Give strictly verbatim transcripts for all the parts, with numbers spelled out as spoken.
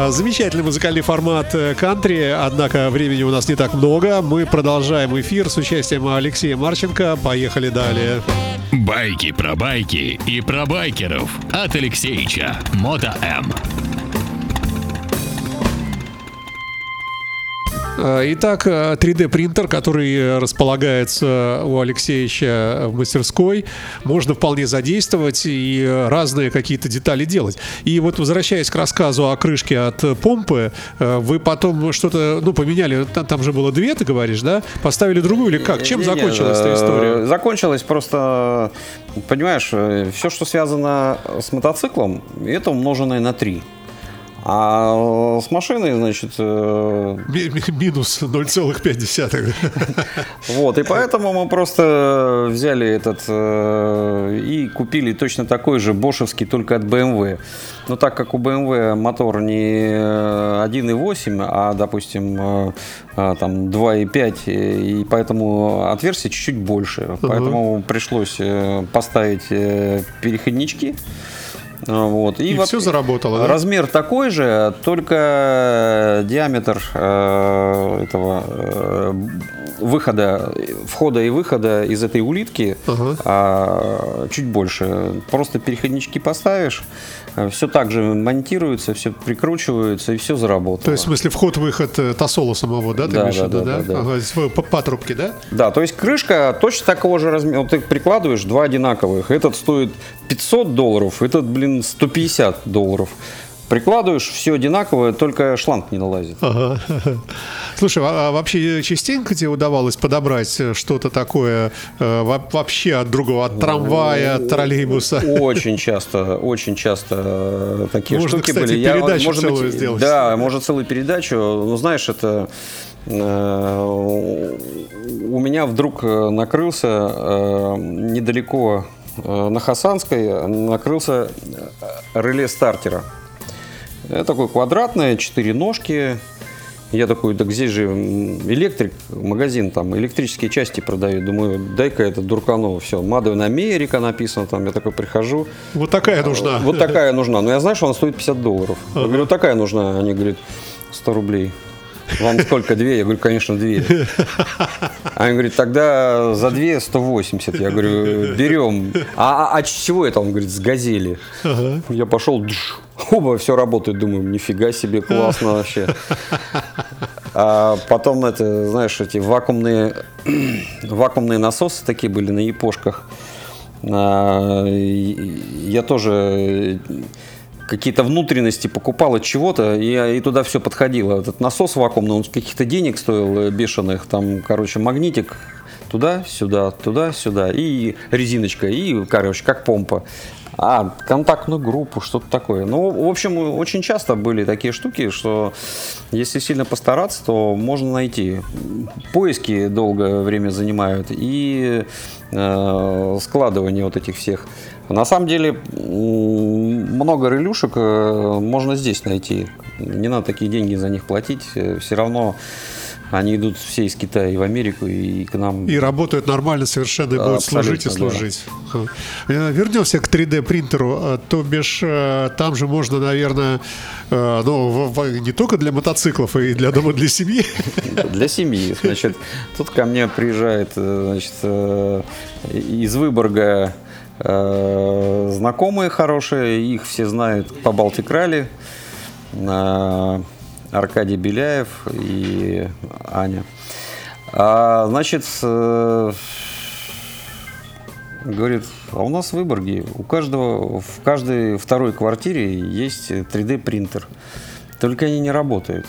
Замечательный музыкальный формат кантри, однако времени у нас не так много. Мы продолжаем эфир с участием Алексея Марченко. Поехали далее. Байки про байки и про байкеров от Алексеича. Мото М. Итак, три дэ принтер, который располагается у Алексеевича в мастерской, можно вполне задействовать и разные какие-то детали делать. И вот, возвращаясь к рассказу о крышке от помпы, вы потом что-то, ну, поменяли, там, там же было две, ты говоришь, да? Поставили другую или как? Чем закончилась эта история? Закончилась просто, понимаешь, все, что связано с мотоциклом, это умноженное на три. А с машиной, значит... Минус ноль целых пять десятых. Вот, и поэтому мы просто взяли этот и купили точно такой же бошевский, только от бэ эм вэ. Но так как у бэ эм вэ мотор не один и восемь, а, допустим, там два и пять, и поэтому отверстие чуть-чуть больше. Uh-huh. Поэтому пришлось поставить переходнички. Вот. И, и вот все заработало, да? Размер такой же, только диаметр э, этого э, выхода, входа и выхода из этой улитки uh-huh. а, чуть больше. Просто переходнички поставишь, все так же монтируется, все прикручивается и все заработало. То есть, в смысле, вход-выход Тосола самого, да? Ты да, имеешь в виду, да, да, да, ага, да. По патрубке, да? Да, то есть крышка точно такого же размера. Вот ты прикладываешь два одинаковых. Этот стоит пятьсот долларов, этот, блин, сто пятьдесят долларов. Прикладываешь, все одинаковое, только шланг не налазит. Ага. Слушай, а вообще частенько тебе удавалось подобрать что-то такое э, вообще от другого, от трамвая, от троллейбуса? Очень часто, очень часто такие можно, штуки кстати, были. Передачу Я, может целую быть, сделать. Да, может целую передачу. Ну, знаешь, это э, у меня вдруг накрылся э, недалеко э, на Хасанской накрылся реле стартера. Это такой квадратный, четыре ножки. Я такой, так здесь же электрик, магазин, там электрические части продают. Думаю, дай-ка это дуркану. Все, Made in America написано там. Я такой прихожу. Вот такая нужна. Вот такая нужна. Но я знаю, что она стоит пятьдесят долларов. Я говорю, вот такая нужна. Они говорят, сто рублей. Вам сколько, две? Я говорю, конечно, две. Они говорят, тогда за две сто восемьдесят. Я говорю, берем. А, а, а с чего это? Он говорит, с газели. Ага. Я пошел, дж, оба, все работает. Думаю, нифига себе, классно вообще. А потом, это, знаешь, эти вакуумные, вакуумные насосы такие были на япошках. А, я тоже... какие-то внутренности покупал от чего-то, и, и туда все подходило. Этот насос вакуумный, он каких-то денег стоил бешеных, там, короче, магнитик туда-сюда, туда-сюда, и резиночка, и, короче, как помпа. А, контактную группу, что-то такое. Ну, в общем, очень часто были такие штуки, что если сильно постараться, то можно найти. Поиски долгое время занимают, и э, складывание вот этих всех. На самом деле, много релюшек можно здесь найти. Не надо такие деньги за них платить. Все равно они идут все из Китая и в Америку, и к нам. И работают нормально совершенно, и будут абсолютно служить и служить. Да. Вернемся к три дэ принтеру. То бишь, там же можно, наверное, ну, не только для мотоциклов, и для дома, для семьи. Для семьи. Значит, тут ко мне приезжает, значит, из Выборга знакомые хорошие, их все знают по Балтик-ралли. Аркадий Беляев и Аня. А, значит, э, говорит, а у нас в Выборге у каждого, в каждой второй квартире есть три дэ принтер. Только они не работают.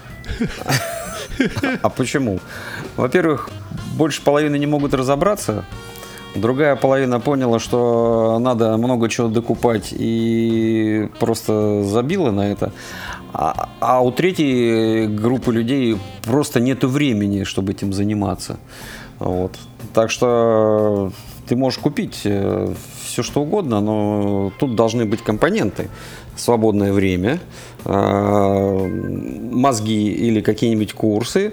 А почему? Во-первых, больше половины не могут разобраться. Другая половина поняла, что надо много чего докупать, и просто забила на это. А, а у третьей группы людей просто нету времени, чтобы этим заниматься. Вот. Так что ты можешь купить все, что угодно, но тут должны быть компоненты. Свободное время, мозги или какие-нибудь курсы,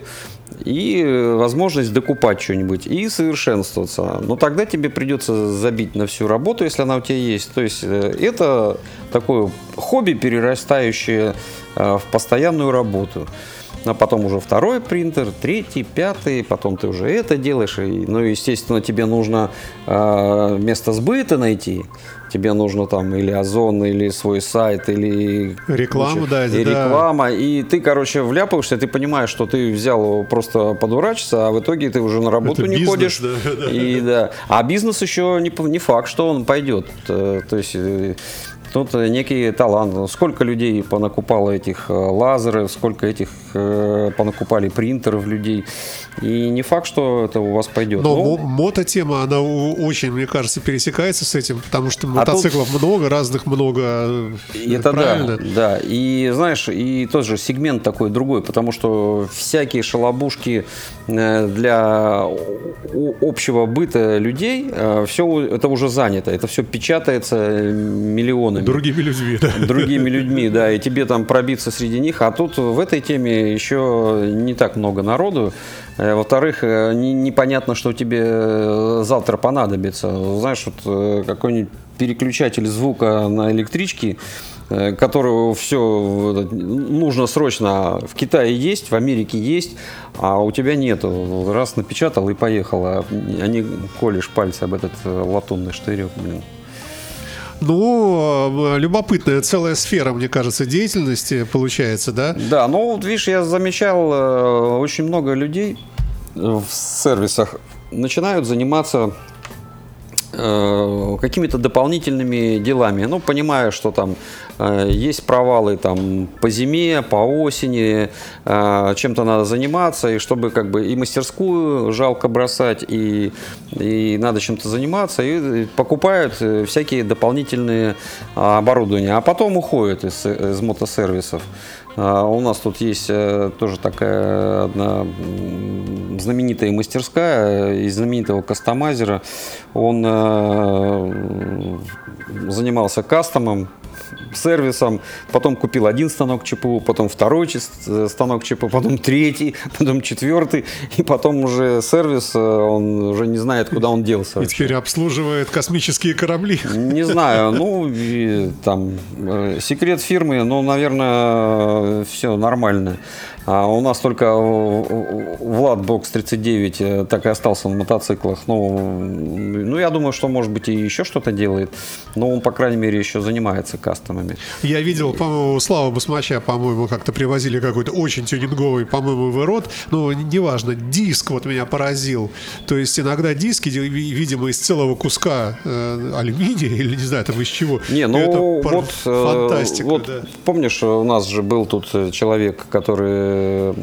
и возможность докупать что-нибудь и совершенствоваться. Но тогда тебе придется забить на всю работу, если она у тебя есть. То есть это такое хобби, перерастающее в постоянную работу. А потом уже второй принтер, третий, пятый, потом ты уже это делаешь. И, ну, естественно, тебе нужно э, место сбыта найти. Тебе нужно там или Озон, или свой сайт, или рекламу, да, и да. реклама. И ты, короче, вляпаешься, ты понимаешь, что ты взял просто подурачиться, а в итоге ты уже на работу это не бизнес, ходишь. Да, да. И, да. А бизнес еще не, не факт, что он пойдет. То есть тут некий талант. Сколько людей понакупало этих лазеров, сколько этих э, понакупали принтеров людей. И не факт, что это у вас пойдет. Но ну, мототема, она очень, мне кажется, пересекается с этим, потому что мотоциклов а тут... много, разных много. Это правильно? Да, да. И знаешь, и тот же сегмент такой другой, потому что всякие шалобушки для общего быта людей, все это уже занято. Это все печатается миллионами. Другими людьми, да. Другими людьми, да. И тебе там пробиться среди них. А тут в этой теме еще не так много народу. Во-вторых, не, непонятно, что тебе завтра понадобится. Знаешь, вот какой-нибудь переключатель звука на электричке, которого все нужно срочно, в Китае есть, в Америке есть, а у тебя нету. Раз напечатал и поехал, а не колешь пальцы об этот латунный штырек, блин. Ну, любопытная целая сфера, мне кажется, деятельности получается, да? Да, ну, вот видишь, я замечал, очень много людей в сервисах начинают заниматься э, какими-то дополнительными делами. Ну, понимая, что там э, есть провалы там, по зиме, по осени, э, чем-то надо заниматься, и чтобы как бы и мастерскую жалко бросать, и, и надо чем-то заниматься, и покупают всякие дополнительные оборудования, а потом уходят из, из мотосервисов. У нас тут есть тоже такая одна знаменитая мастерская из знаменитого кастомайзера. Он занимался кастомом, сервисом, потом купил один станок ЧПУ, потом второй станок ЧПУ, потом третий, потом четвертый, и потом уже сервис, он уже не знает, куда он делся. И теперь обслуживает космические корабли. Не знаю, ну, и, там, секрет фирмы, ну, наверное, все нормально. А у нас только Влад Бокс тридцать девять так и остался на мотоциклах. Ну, ну, я думаю, что, может быть, и еще что-то делает. Но он, по крайней мере, еще занимается кастомами. Я видел, по-моему, Слава Басмача, по-моему, как-то привозили какой-то очень тюнинговый, по-моему, вырод. Ну, неважно, диск вот меня поразил. То есть иногда диски, видимо, из целого куска э, алюминия или, не знаю, там из чего. Не, ну, это вот, фантастика. Вот, да. Помнишь, у нас же был тут человек, который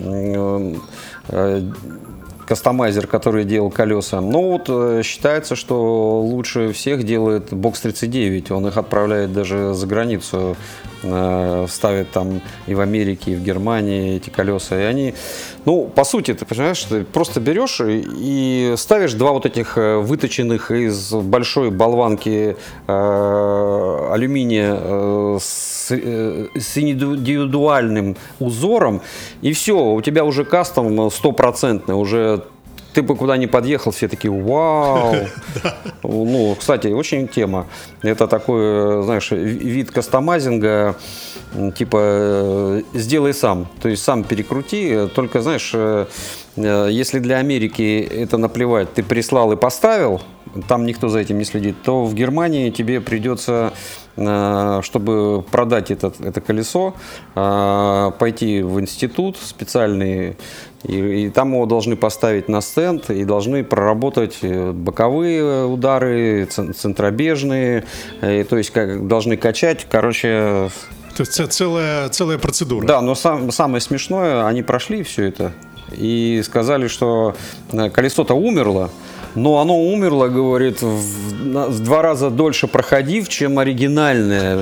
кастомайзер, который делал колеса. Ну вот считается, что лучше всех делает Бокс тридцать девять. Он их отправляет даже за границу, ставит там и в Америке, и в Германии эти колеса. И они, ну, по сути, ты понимаешь, ты просто берешь и ставишь два вот этих выточенных из большой болванки э, алюминия э, с, э, с индивидуальным узором, и все, у тебя уже кастом стопроцентный, уже ты бы куда ни подъехал, все такие вау. Ну, кстати, очень тема. Это такой, знаешь, вид кастомайзинга, типа сделай сам. То есть сам перекрути. Только, знаешь, если для Америки это наплевать, ты прислал и поставил, там никто за этим не следит, то в Германии тебе придется, чтобы продать это, это колесо, пойти в институт специальный, и, и там его должны поставить на стенд, и должны проработать боковые удары, центробежные, и, то есть как, должны качать, короче... То есть целая, целая процедура. Да, но сам, самое смешное, они прошли все это и сказали, что колесо-то умерло, но оно умерло, говорит, в, в два раза дольше проходив, чем оригинальное.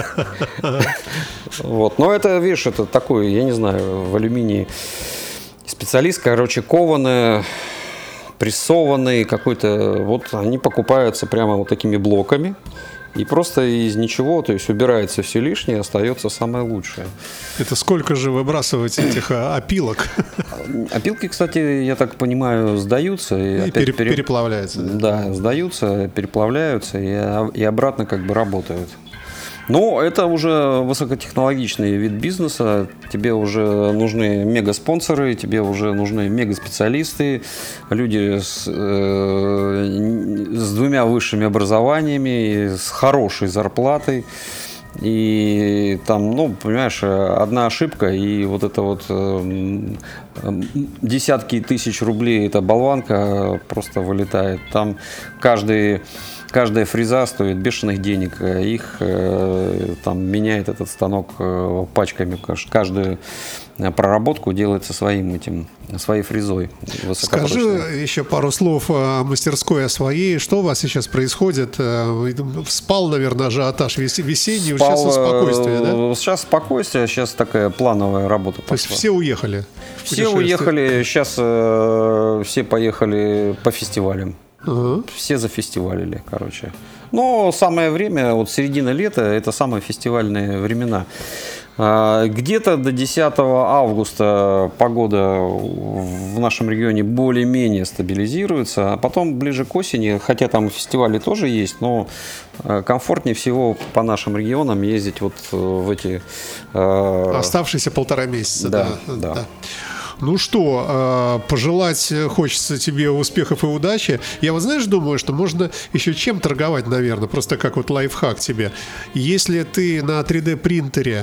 Вот. Но это, видишь, это такой, я не знаю, в алюминии специалист, короче, кованый, прессованный какой-то. Вот они покупаются прямо вот такими блоками. И просто из ничего, то есть убирается все лишнее, остается самое лучшее. Это сколько же выбрасывать этих опилок? Опилки, кстати, я так понимаю, сдаются. И, и пере, пере... переплавляются. Да, сдаются, переплавляются и, и обратно как бы работают. Но это уже высокотехнологичный вид бизнеса, тебе уже нужны мега-спонсоры, тебе уже нужны мега-специалисты, люди с, э, с двумя высшими образованиями, с хорошей зарплатой. И там, ну, понимаешь, одна ошибка, и вот это вот э, десятки тысяч рублей, эта болванка просто вылетает. Там каждый... Каждая фреза стоит бешеных денег, их э, там меняет этот станок э, пачками, каждую проработку делается своим этим, своей фрезой. Скажи еще пару слов о мастерской, о своей. Что у вас сейчас происходит? Спал, наверное, ажиотаж весенний, Спал, сейчас спокойствие, да? Сейчас спокойствие, сейчас такая плановая работа пошла. То есть все уехали? Все уехали, сейчас э, все поехали по фестивалям. Uh-huh. Все зафестивалили, короче. Но самое время, вот середина лета, это самые фестивальные времена. Где-то до десятого августа погода в нашем регионе более-менее стабилизируется, а потом ближе к осени, хотя там фестивали тоже есть, но комфортнее всего по нашим регионам ездить вот в эти... Оставшиеся полтора месяца. Да, да. да. да. Ну что, пожелать хочется тебе успехов и удачи. Я вот, знаешь, думаю, что можно еще чем торговать, наверное, просто как вот лайфхак тебе. Если ты на три дэ принтере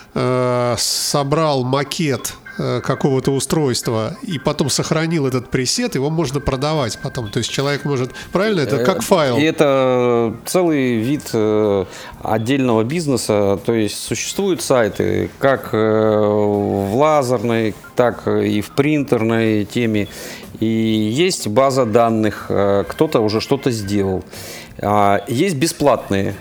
э, собрал макет какого-то устройства и потом сохранил этот пресет, его можно продавать потом. То есть человек может... Правильно? Это как файл. И это целый вид отдельного бизнеса. То есть существуют сайты как в лазерной, так и в принтерной теме. И есть база данных. Кто-то уже что-то сделал. Есть бесплатные.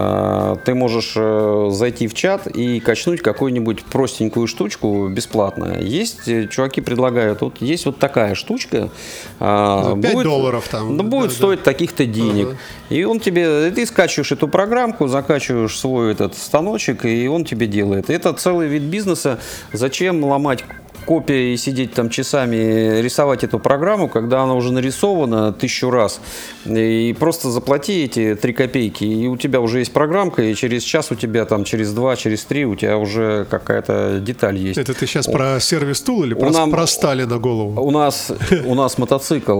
Ты можешь зайти в чат и качнуть какую-нибудь простенькую штучку бесплатно. Есть, чуваки предлагают, вот есть вот такая штучка. пять будет, долларов там. Ну, будет да, стоить да. таких-то денег. Ага. И он тебе, ты скачиваешь эту программку, закачиваешь свой этот станочек, и он тебе делает. Это целый вид бизнеса. Зачем ломать копия и сидеть там часами рисовать эту программу, когда она уже нарисована тысячу раз, и просто заплати эти три копейки, и у тебя уже есть программка, и через час у тебя там, через два, через три у тебя уже какая-то деталь есть. Это ты сейчас про сервис-тул или про, нам, про Сталина голову? У нас, у нас мотоцикл,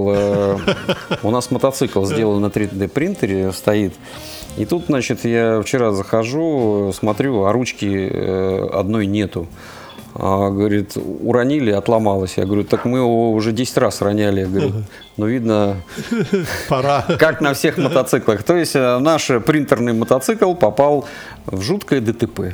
у нас мотоцикл сделан на три дэ принтере, стоит. И тут, значит, я вчера захожу, смотрю, а ручки одной нету. А, говорит, уронили, отломалось. Я говорю, так мы его уже десять раз роняли. Я говорю, ну, видно, пора. Как на всех мотоциклах. То есть наш принтерный мотоцикл попал в жуткое дэ тэ пэ.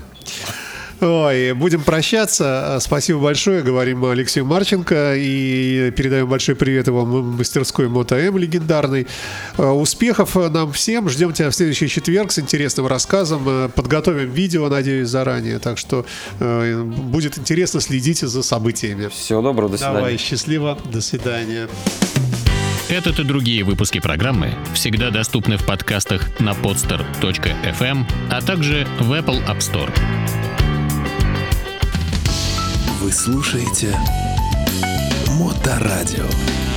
Ой, будем прощаться. Спасибо большое. Говорим Алексею Марченко и передаем большой привет его мастерской Moto-M легендарной. Успехов нам всем. Ждем тебя в следующий четверг с интересным рассказом. Подготовим видео, надеюсь, заранее. Так что э, будет интересно, следите за событиями. Всего доброго, до свидания. Давай, счастливо, до свидания. Этот и другие выпуски программы всегда доступны в подкастах на podster точка эф эм, а также в Apple App Store. Вы слушаете Моторадио.